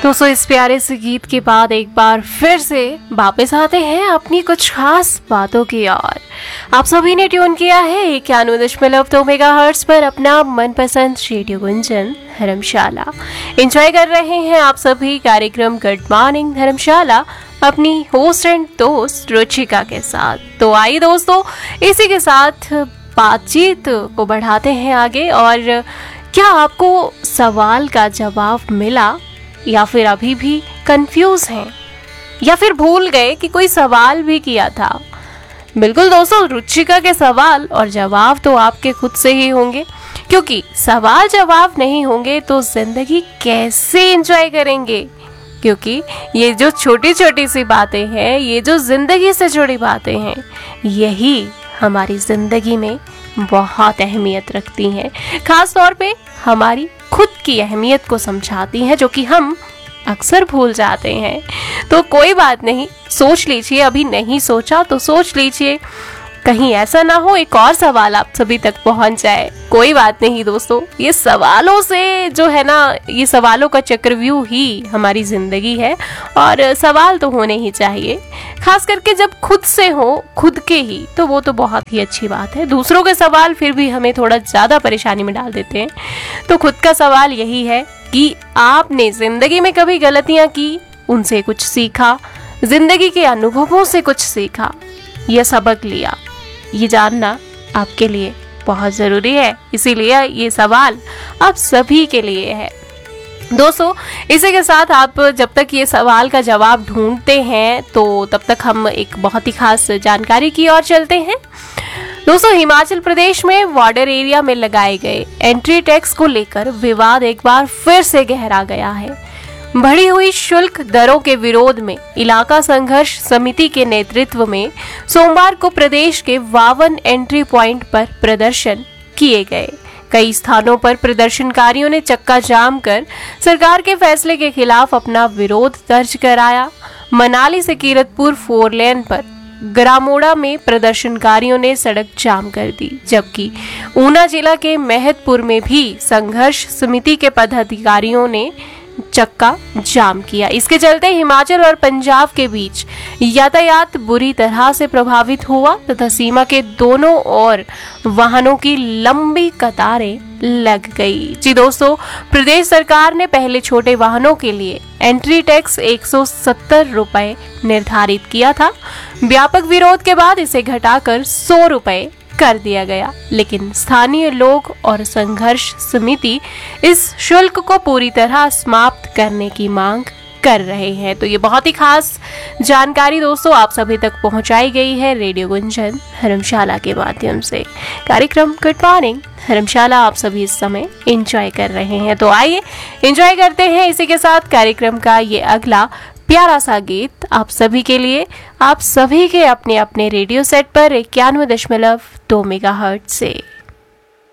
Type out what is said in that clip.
दोस्तों इस प्यारे से गीत के बाद एक बार फिर से वापस आते हैं अपनी कुछ खास बातों की ओर। आप सभी ने ट्यून किया है 91.2 मेगाहर्ट्ज पर अपना मनपसंद रेडियो गुंजन धर्मशाला। एंजॉय कर रहे हैं आप सभी कार्यक्रम गुड मॉर्निंग धर्मशाला अपनी होस्ट एंड दोस्त रुचिका के साथ। तो आइए दोस्तों इसी के साथ बातचीत को बढ़ाते हैं आगे। और क्या आपको सवाल का जवाब मिला या फिर अभी भी कंफ्यूज हैं या फिर भूल गए कि कोई सवाल भी किया था? बिल्कुल दोस्तों, रुचिका के सवाल और जवाब तो आपके खुद से ही होंगे, क्योंकि सवाल जवाब नहीं होंगे तो जिंदगी कैसे एंजॉय करेंगे। क्योंकि ये जो छोटी छोटी सी बातें हैं, ये जो जिंदगी से जुड़ी बातें हैं, यही हमारी जिंदगी में बहुत अहमियत रखती हैं। खास तौर पे हमारी खुद की अहमियत को समझाती हैं, जो कि हम अक्सर भूल जाते हैं। तो कोई बात नहीं, सोच लीजिए, अभी नहीं सोचा तो सोच लीजिए, कहीं ऐसा ना हो एक और सवाल आप सभी तक पहुंच जाए। कोई बात नहीं दोस्तों, ये सवालों से जो है ना, ये सवालों का चक्रव्यूह ही हमारी जिंदगी है और सवाल तो होने ही चाहिए। खास करके जब खुद से हो, खुद के ही, तो वो तो बहुत ही अच्छी बात है। दूसरों के सवाल फिर भी हमें थोड़ा ज्यादा परेशानी में डाल देते हैं। तो खुद का सवाल यही है कि आपने जिंदगी में कभी गलतियां की, उनसे कुछ सीखा, जिंदगी के अनुभवों से कुछ सीखा या सबक लिया, ये जानना आपके लिए बहुत जरूरी है। इसीलिए ये सवाल आप सभी के लिए है दोस्तों। इसी के साथ आप जब तक ये सवाल का जवाब ढूंढते हैं तो तब तक हम एक बहुत ही खास जानकारी की ओर चलते हैं। दोस्तों हिमाचल प्रदेश में बॉर्डर एरिया में लगाए गए एंट्री टैक्स को लेकर विवाद एक बार फिर से गहरा गया है। बढ़ी हुई शुल्क दरों के विरोध में इलाका संघर्ष समिति के नेतृत्व में सोमवार को प्रदेश के 52 एंट्री पॉइंट पर प्रदर्शन किए गए। कई स्थानों पर प्रदर्शनकारियों ने चक्का जाम कर सरकार के फैसले के खिलाफ अपना विरोध दर्ज कराया। मनाली से कीरतपुर 4 लेन पर ग्रामोड़ा में प्रदर्शनकारियों ने सड़क जाम कर दी, जबकि ऊना जिला के महतपुर में भी संघर्ष समिति के पदाधिकारियों ने चक्का जाम किया। इसके चलते हिमाचल और पंजाब के बीच यातायात बुरी तरह से प्रभावित हुआ तथा सीमा के दोनों ओर वाहनों की लंबी कतारें लग गई। जी दोस्तों, प्रदेश सरकार ने पहले छोटे वाहनों के लिए एंट्री टैक्स 170 रुपए निर्धारित किया था। व्यापक विरोध के बाद इसे घटाकर 100 रुपए कर दिया गया, लेकिन स्थानीय लोग और संघर्ष समिति इस शुल्क को पूरी तरह समाप्त करने की मांग कर रहे हैं। तो ये बहुत ही खास जानकारी दोस्तों आप सभी तक पहुंचाई गई है रेडियो गुंजन धर्मशाला के माध्यम से। कार्यक्रम गुड मॉर्निंग धर्मशाला आप सभी इस समय एंजॉय कर रहे हैं। तो आइए एंजॉय करते हैं इसी के साथ कार्यक्रम का ये अगला प्यारा सा गीत आप सभी के लिए, आप सभी के अपने अपने रेडियो सेट पर 91.2 मेगाहर्ट्ज से।